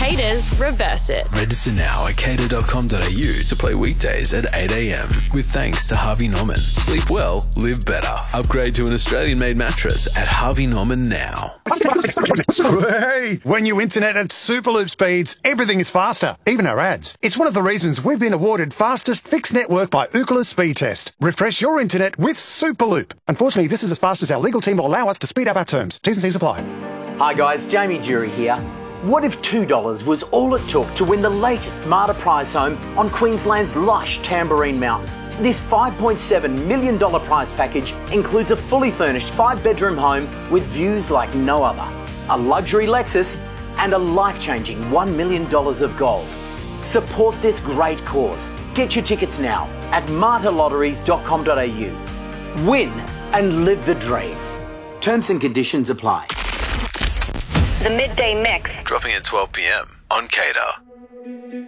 Cater's Reverse It. Register now at cater.com.au to play weekdays at 8 a.m. with thanks to Harvey Norman. Sleep well, live better. Upgrade to an Australian-made mattress at Harvey Norman now. Hey, when you internet at Superloop speeds, everything is faster, even our ads. It's one of the reasons we've been awarded fastest fixed network by Ookla Speed Test. Refresh your internet with Superloop. Unfortunately, this is as fast as our legal team will allow us to speed up our terms. T's and C's apply. Hi guys, Jamie Jury here. What if $2 was all it took to win the latest Marta prize home on Queensland's lush Tamborine Mountain? This $5.7 million prize package includes a fully furnished 5-bedroom home with views like no other, a luxury Lexus and a life-changing $1 million of gold. Support this great cause. Get your tickets now at martalotteries.com.au. Win and live the dream. Terms and conditions apply. The Midday Mix. Dropping at 12 p.m. on Cater.